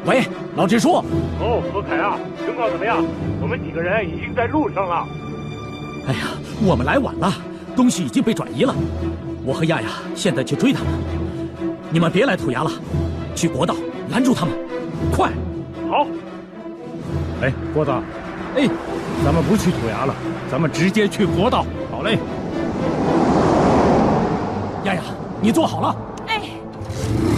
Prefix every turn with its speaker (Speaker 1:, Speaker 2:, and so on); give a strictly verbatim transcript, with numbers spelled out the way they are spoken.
Speaker 1: 喂，老支书。
Speaker 2: 哦，何凯啊，情况怎么样？我们几个人已经在路上了。
Speaker 1: 哎呀，我们来晚了，东西已经被转移了。我和亚亚现在去追他们，你们别来土崖了，去国道拦住他们，快！
Speaker 2: 好。
Speaker 3: 哎，郭子，哎，咱们不去土崖了，咱们直接去国道。好嘞。
Speaker 1: 亚亚，你坐好了。